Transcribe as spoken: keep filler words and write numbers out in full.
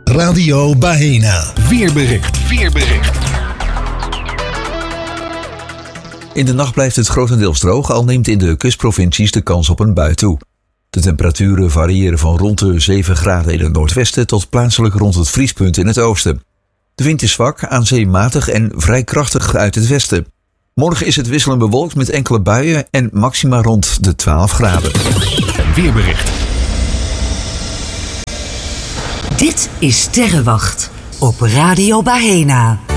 Radio Bahena. Weerbericht. Weerbericht. In de nacht blijft het grotendeels droog, al neemt in de kustprovincies de kans op een bui toe. De temperaturen variëren van rond de zeven graden in het noordwesten tot plaatselijk rond het vriespunt in het oosten. De wind is zwak, aan zee matig en vrij krachtig uit het westen. Morgen is het wisselend bewolkt met enkele buien en maxima rond de twaalf graden. Weerbericht. Dit is Sterrenwacht op Radio Bahena.